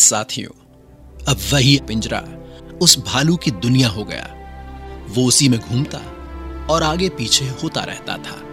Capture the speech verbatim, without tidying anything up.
साथियों, अब वही पिंजरा उस भालू की दुनिया हो गया। वो उसी में घूमता और आगे पीछे होता रहता था।